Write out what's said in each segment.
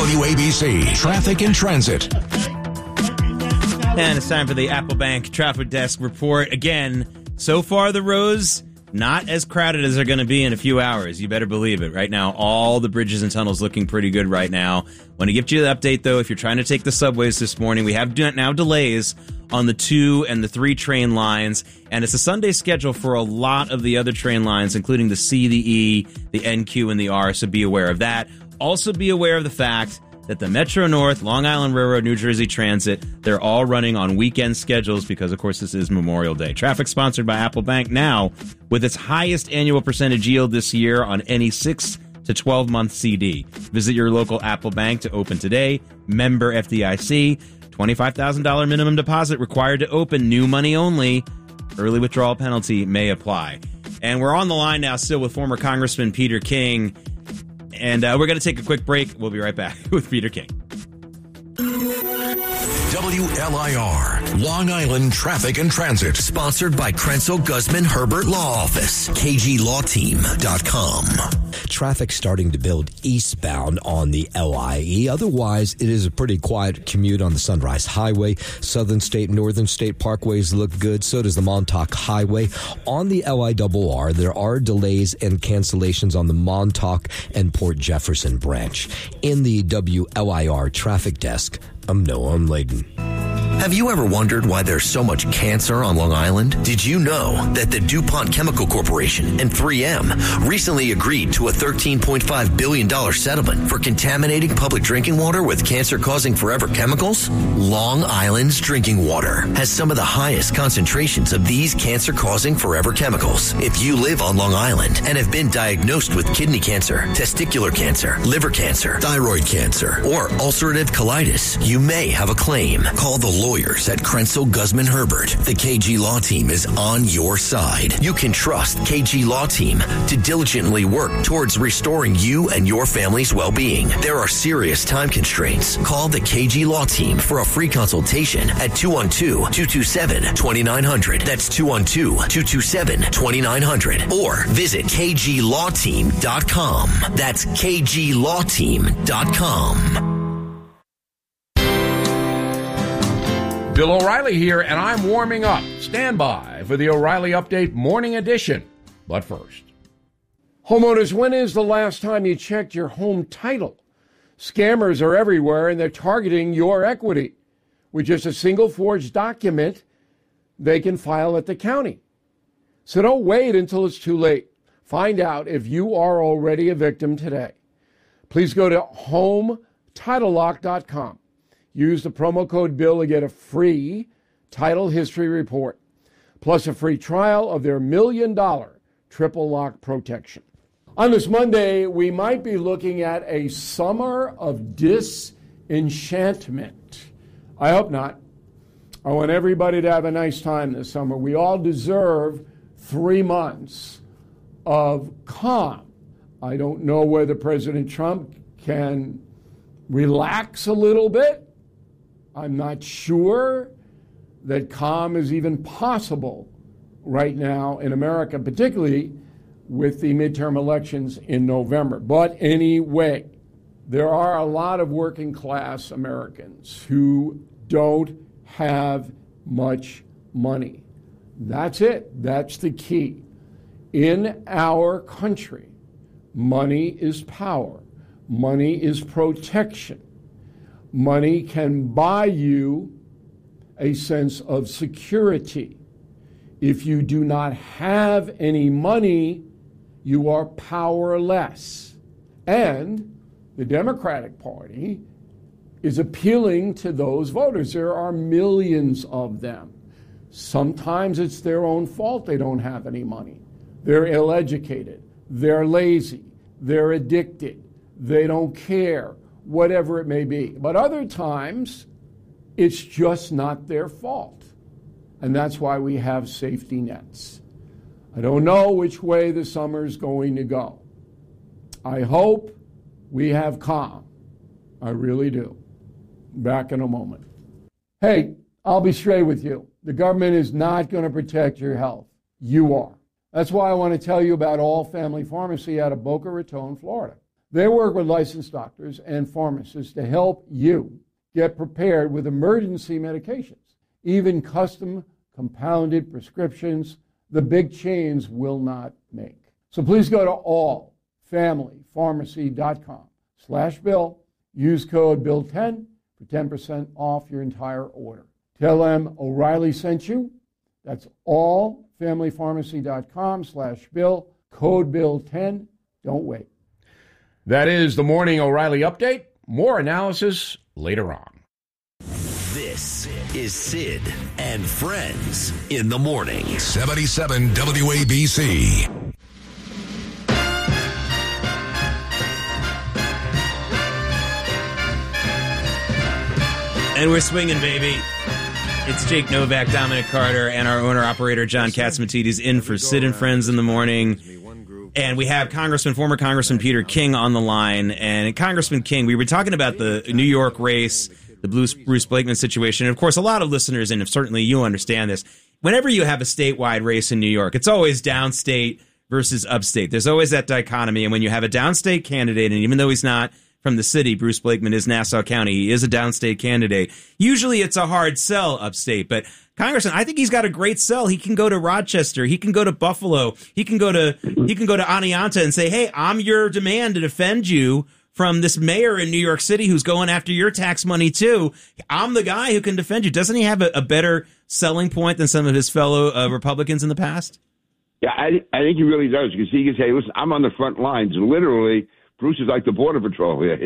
WABC Traffic and Transit. And it's time for the Apple Bank Traffic Desk report. Again, so far the roads not as crowded as they're going to be in a few hours. You better believe it. Right now, all the bridges and tunnels looking pretty good right now. Want to give you the update, though. If you're trying to take the subways this morning, we have now delays on the 2 and the 3 train lines. And it's a Sunday schedule for a lot of the other train lines, including the C, the E, the NQ, and the R. So be aware of that. Also be aware of the fact that the Metro North, Long Island Railroad, New Jersey Transit, they're all running on weekend schedules because, of course, this is Memorial Day. Traffic sponsored by Apple Bank now with its highest annual percentage yield this year on any 6 to 12-month CD. Visit your local Apple Bank to open today. Member FDIC. $25,000 minimum deposit required to open. New money only. Early withdrawal penalty may apply. And we're on the line now still with former Congressman Peter King. And we're going to take a quick break. We'll be right back with Peter King. WLIR, Long Island Traffic and Transit. Sponsored by Krenzel Guzman Herbert Law Office. KGLawTeam.com. Traffic starting to build eastbound on the LIE. Otherwise, it is a pretty quiet commute on the Sunrise Highway. Southern State, Northern State Parkways look good. So does the Montauk Highway. On the LIRR, there are delays and cancellations on the Montauk and Port Jefferson branch. In the WLIR traffic desk, I'm Noah Layden. Have you ever wondered why there's so much cancer on Long Island? Did you know that the DuPont Chemical Corporation and 3M recently agreed to a $13.5 billion settlement for contaminating public drinking water with cancer-causing forever chemicals? Long Island's drinking water has some of the highest concentrations of these cancer-causing forever chemicals. If you live on Long Island and have been diagnosed with kidney cancer, testicular cancer, liver cancer, thyroid cancer, or ulcerative colitis, you may have a claim. Call the lawyers at Krenzel Guzman Herbert. The KG Law Team is on your side. You can trust KG Law Team to diligently work towards restoring you and your family's well-being. There are serious time constraints. Call the KG Law Team for a free consultation at 212-227-2900. That's 212-227-2900. Or visit KGLawTeam.com. That's KGLawTeam.com. Bill O'Reilly here, and I'm warming up. Stand by for the O'Reilly Update Morning Edition. But first, homeowners, when is the last time you checked your home title? Scammers are everywhere, and they're targeting your equity. With just a single forged document, they can file at the county. So don't wait until it's too late. Find out if you are already a victim today. Please go to HomeTitleLock.com. Use the promo code BILL to get a free title history report, plus a free trial of their $1 million triple lock protection. On this Monday, we might be looking at a summer of disenchantment. I hope not. I want everybody to have a nice time this summer. We all deserve 3 months of calm. I don't know whether President Trump can relax a little bit. I'm not sure that calm is even possible right now in America, particularly with the midterm elections in November. But anyway, there are a lot of working class Americans who don't have much money. That's it. That's the key. In our country, money is power. Money is protection. Money can buy you a sense of security. If you do not have any money, you are powerless. And the Democratic Party is appealing to those voters. There are millions of them. Sometimes it's their own fault they don't have any money. They're ill-educated. They're lazy. They're addicted. They don't care. Whatever it may be. But other times, it's just not their fault. And that's why we have safety nets. I don't know which way the summer's going to go. I hope we have calm. I really do. Back in a moment. Hey, I'll be straight with you. The government is not going to protect your health. You are. That's why I want to tell you about All Family Pharmacy out of Boca Raton, Florida. They work with licensed doctors and pharmacists to help you get prepared with emergency medications, even custom compounded prescriptions the big chains will not make. So please go to allfamilypharmacy.com/Bill. Use code BILL10 for 10% off your entire order. Tell them O'Reilly sent you. That's allfamilypharmacy.com/Bill. Code BILL10. Don't wait. That is the Morning O'Reilly Update. More analysis later on. This is Sid and Friends in the Morning. 77 WABC. And we're swinging, baby. It's Jake Novak, Dominic Carter, and our owner-operator John Catsimatidis in for Sid and Friends in the Morning. And we have former Congressman Peter King on the line. And Congressman King, we were talking about the New York race, the Bruce Blakeman situation. And of course, a lot of listeners, and certainly you understand this, whenever you have a statewide race in New York, it's always downstate versus upstate. There's always that dichotomy. And when you have a downstate candidate, and even though he's not from the city, Bruce Blakeman is Nassau County, he is a downstate candidate, usually it's a hard sell upstate. But Congressman, I think he's got a great sell. He can go to Rochester. He can go to Buffalo. He can go to Oneonta and say, hey, I'm your demand to defend you from this mayor in New York City who's going after your tax money too. I'm the guy who can defend you. Doesn't he have a better selling point than some of his fellow Republicans in the past? Yeah, I think he really does, because he can say, listen, I'm on the front lines. Literally, Bruce is like the Border Patrol here.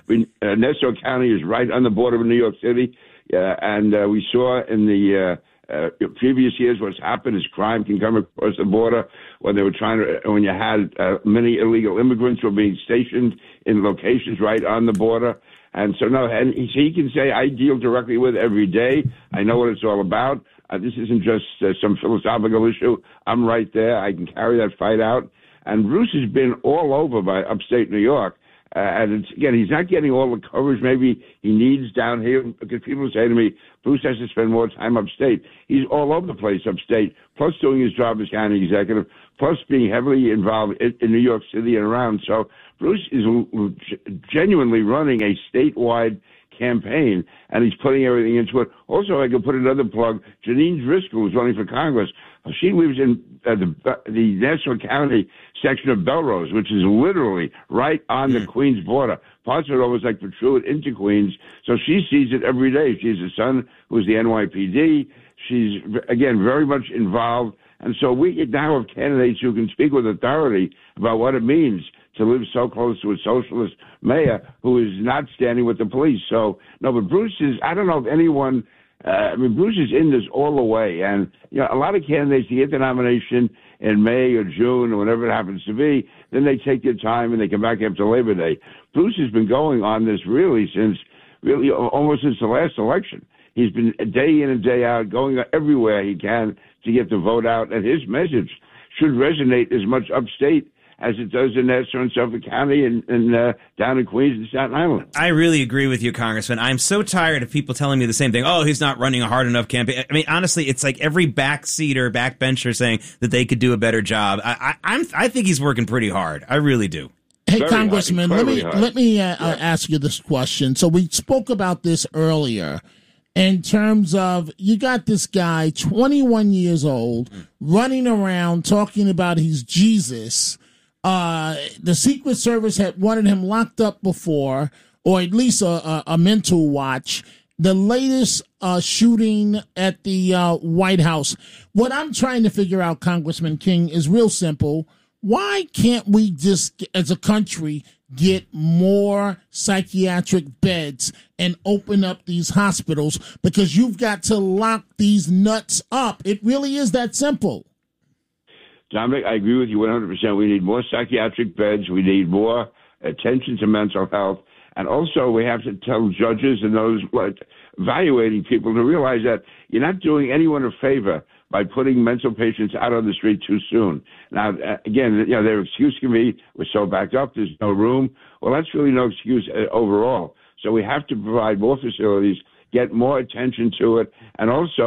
Nassau County is right on the border of New York City. And we saw in the previous years what's happened is crime can come across the border when you had many illegal immigrants who were being stationed in locations right on the border. And so, he can say, I deal directly with every day. I know what it's all about. This isn't just some philosophical issue. I'm right there. I can carry that fight out. And Bruce has been all over by upstate New York. And he's not getting all the coverage maybe he needs down here, because people say to me, Bruce has to spend more time upstate. He's all over the place upstate, plus doing his job as county executive, plus being heavily involved in New York City and around. So Bruce is genuinely running a statewide campaign, and he's putting everything into it. Also, I could put another plug. Janine Driscoll, who's running for Congress, she lives in the Nassau County section of Belrose, which is literally right on the Queens border. Parts of it almost like protrude into Queens, so she sees it every day. She has a son who's the NYPD. She's, again, very much involved. And so we now have candidates who can speak with authority about what it means to live so close to a socialist mayor who is not standing with the police. So, no, but Bruce is, I don't know if anyone, Bruce is in this all the way. And, a lot of candidates, they get the nomination in May or June or whatever it happens to be, then they take their time and they come back after Labor Day. Bruce has been going on this almost since the last election. He's been day in and day out going everywhere he can to get the vote out, and his message should resonate as much upstate as it does in Nassau and Suffolk County and down in Queens and Staten Island. I really agree with you, Congressman. I'm so tired of people telling me the same thing. Oh, he's not running a hard enough campaign. I mean, honestly, it's like every backseater, backbencher saying that they could do a better job. I think he's working pretty hard. I really do. Hey, very Congressman, let me ask you this question. So we spoke about this earlier. In terms of, you got this guy, 21 years old, running around talking about he's Jesus. The Secret Service had wanted him locked up before, or at least a mental watch. The latest shooting at the White House. What I'm trying to figure out, Congressman King, is real simple. Why can't we just, as a country, get more psychiatric beds and open up these hospitals? Because you've got to lock these nuts up. It really is that simple. Dominic, I agree with you 100%. We need more psychiatric beds. We need more attention to mental health. And also we have to tell judges and those evaluating people to realize that you're not doing anyone a favor by putting mental patients out on the street too soon. Now, again, their excuse can be, we're so backed up, there's no room. Well, that's really no excuse overall. So we have to provide more facilities, get more attention to it, and also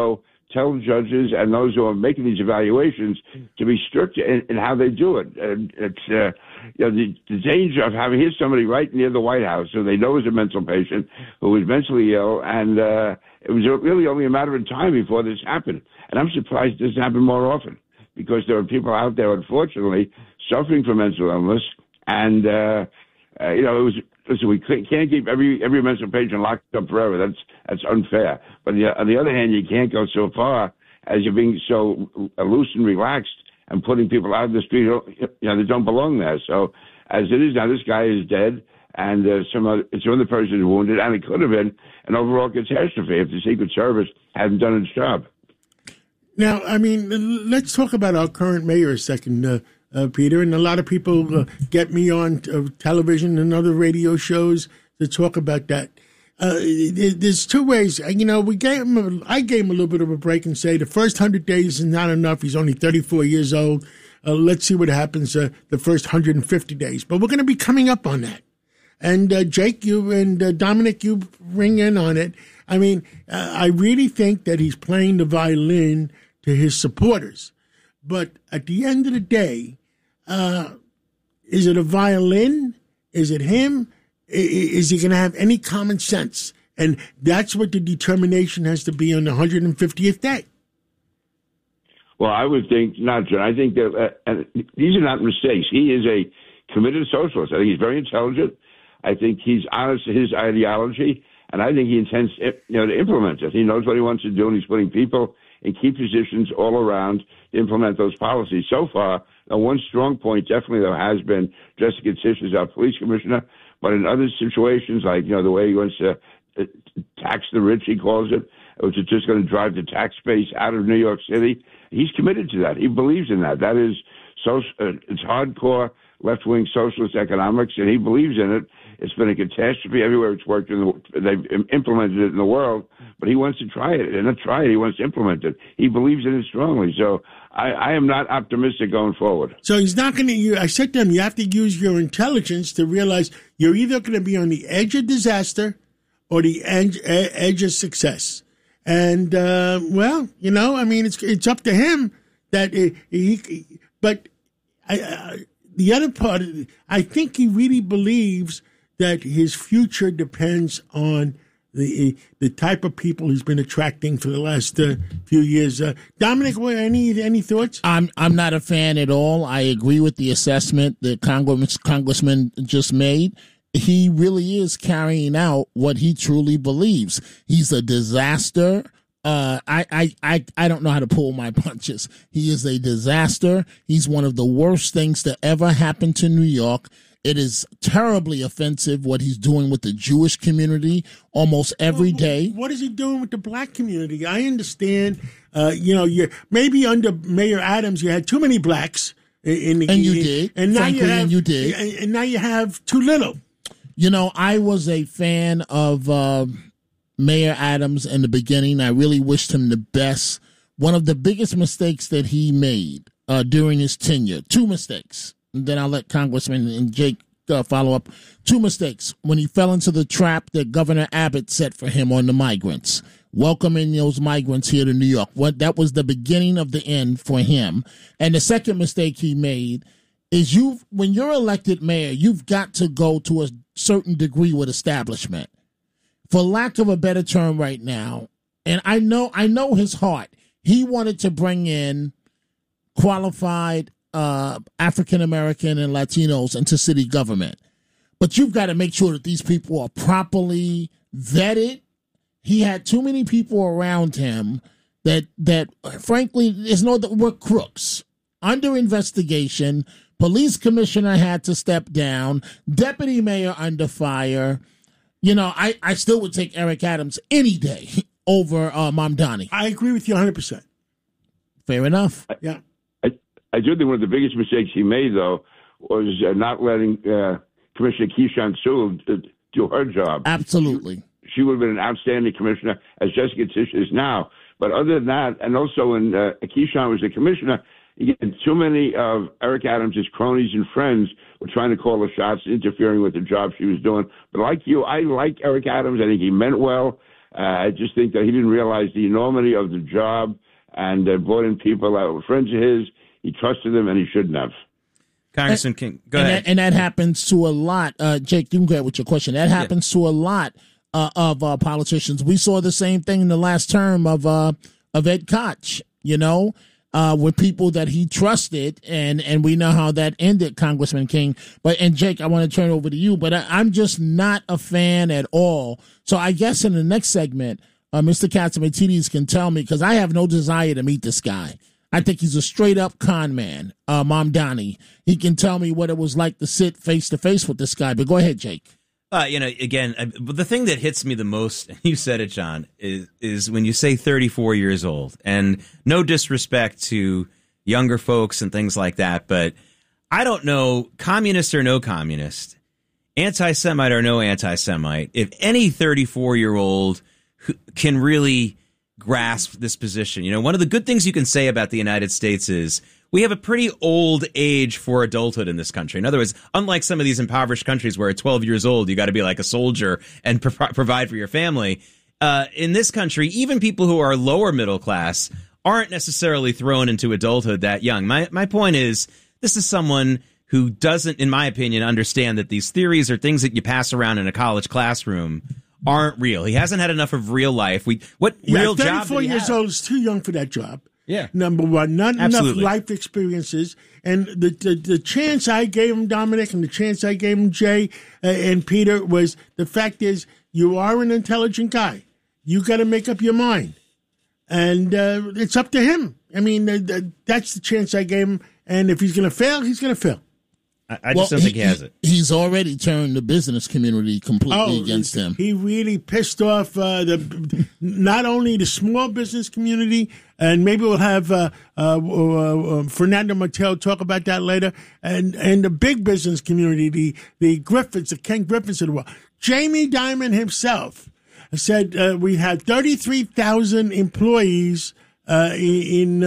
tell judges and those who are making these evaluations to be strict in how they do it. It's the danger of having here's somebody right near the White House who they know is a mental patient who is mentally ill, and it was really only a matter of time before this happened. And I'm surprised this happened more often because there are people out there, unfortunately, suffering from mental illness, and it was. Listen, we can't keep every mental patient locked up forever. That's unfair. But on the other hand, you can't go so far as you're being so loose and relaxed and putting people out in the street, they don't belong there. So as it is now, this guy is dead, and some other person is wounded, and it could have been an overall catastrophe if the Secret Service hadn't done its job. Now, I mean, let's talk about our current mayor a second. Peter, and a lot of people get me on television and other radio shows to talk about that. There's two ways. I gave him a little bit of a break and say the first 100 days is not enough. He's only 34 years old. Let's see what happens the first 150 days. But we're going to be coming up on that. And Jake, you and Dominic, you ring in on it. I mean, I really think that he's playing the violin to his supporters. But at the end of the day, is it a violin? Is it him? Is he going to have any common sense? And that's what the determination has to be on the 150th day. Well, I would think not, John. I think that these are not mistakes. He is a committed socialist. I think he's very intelligent. I think he's honest to his ideology, and I think he intends to implement it. He knows what he wants to do, and he's putting people in key positions all around to implement those policies. So far, one strong point definitely, though, has been Jessica Tisch as our police commissioner, but in other situations, like, the way he wants to tax the rich, he calls it, which is just going to drive the tax base out of New York City, he's committed to that. He believes in that. That is it's hardcore left-wing socialist economics, and he believes in it. It's been a catastrophe everywhere it's worked. They've implemented it in the world, but he wants to try it. And not try it, he wants to implement it. He believes in it strongly. So I am not optimistic going forward. So he's not going to, I said to him, you have to use your intelligence to realize you're either going to be on the edge of disaster or the edge of success. And, it's up to him that the other part, I think he really believes that his future depends on the type of people he's been attracting for the last few years. Dominic, any thoughts? I'm not a fan at all. I agree with the assessment that Congressman just made. He really is carrying out what he truly believes. He's a disaster. I don't know how to pull my punches. He is a disaster. He's one of the worst things to ever happen to New York. It is terribly offensive what he's doing with the Jewish community almost every day. What is he doing with the black community? I understand, maybe under Mayor Adams you had too many blacks in the you did. And now you did. And now you have too little. I was a fan of Mayor Adams in the beginning. I really wished him the best. One of the biggest mistakes that he made during his tenure, two mistakes. And then I'll let Congressman and Jake follow up. Two mistakes. When he fell into the trap that Governor Abbott set for him on the migrants, welcoming those migrants here to New York. That was the beginning of the end for him. And the second mistake he made is when you're elected mayor, you've got to go to a certain degree with establishment. For lack of a better term right now, and I know his heart, he wanted to bring in qualified African-American and Latinos into city government. But you've got to make sure that these people are properly vetted. He had too many people around him that frankly, were crooks. Under investigation, police commissioner had to step down, deputy mayor under fire. I still would take Eric Adams any day over Mamdani. I agree with you 100%. Fair enough. Yeah. I do think one of the biggest mistakes he made, though, was not letting Commissioner Keechant Sewell do her job. Absolutely. She would have been an outstanding commissioner, as Jessica Tisch is now. But other than that, and also when Keechant was the commissioner, again, too many of Eric Adams' cronies and friends were trying to call the shots, interfering with the job she was doing. But like you, I like Eric Adams. I think he meant well. I just think that he didn't realize the enormity of the job and brought in people that were friends of his. He trusted them, and he shouldn't have. Congressman King, go ahead. And that happens to a lot. Jake, you can go ahead with your question. That happens to a lot of politicians. We saw the same thing in the last term of Ed Koch, with people that he trusted, and we know how that ended, Congressman King. And Jake, I want to turn over to you, but I'm just not a fan at all. So I guess in the next segment, Mr. Catsimatidis can tell me, because I have no desire to meet this guy. I think he's a straight-up con man, Mamdani. He can tell me what it was like to sit face-to-face with this guy. But go ahead, Jake. Again, the thing that hits me the most, and you said it, John, is when you say 34 years old. And no disrespect to younger folks and things like that, but I don't know, communist or no communist, anti-Semite or no anti-Semite, if any 34-year-old can really grasp this position. One of the good things you can say about the United States is we have a pretty old age for adulthood in this country. In other words, unlike some of these impoverished countries where at 12 years old, you got to be like a soldier and provide for your family. In this country, even people who are lower middle class aren't necessarily thrown into adulthood that young. My point is, this is someone who doesn't, in my opinion, understand that these theories are things that you pass around in a college classroom aren't real. He hasn't had enough of real life. Real job? 34 years old is too young for that job. Yeah. Number one, not Absolutely. enough life experiences. And the chance I gave him, Dominic, and the chance I gave him, Jay and Peter, was the fact is you are an intelligent guy. You got to make up your mind. And it's up to him. I mean, that's the chance I gave him. And if he's going to fail, he's going to fail. I just don't think he has it. He's already turned the business community completely against him. He really pissed off not only the small business community, and maybe we'll have Fernando Mateo talk about that later, and the big business community, the Griffins, the Ken Griffins of the world. Jamie Dimon himself said we had 33,000 employees in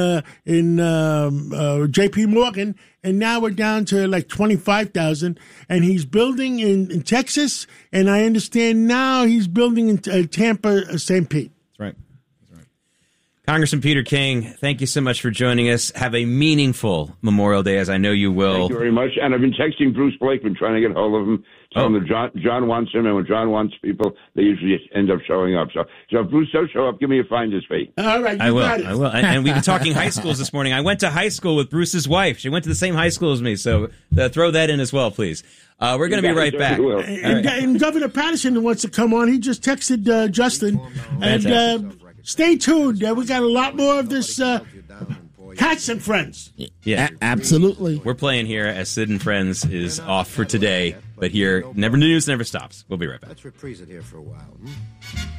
J.P. Morgan, and now we're down to like 25,000. And he's building in Texas, and I understand now he's building in Tampa, St. Pete. That's right. Congressman Peter King, thank you so much for joining us. Have a meaningful Memorial Day, as I know you will. Thank you very much. And I've been texting Bruce Blakeman, trying to get hold of him. Tell him that John wants him, and when John wants people, they usually end up showing up. So if Bruce does show up, give me a finder's fee. All right, I will. And we've been talking high schools this morning. I went to high school with Bruce's wife. She went to the same high school as me, so throw that in as well, please. We're going to be right back. And Governor Patterson wants to come on. He just texted Justin. And stay tuned. We got a lot more of this Cats and Friends. Yeah, absolutely. We're playing here as Sid and Friends is off for today. But here, news never stops. We'll be right back. Let's reprise it here for a while.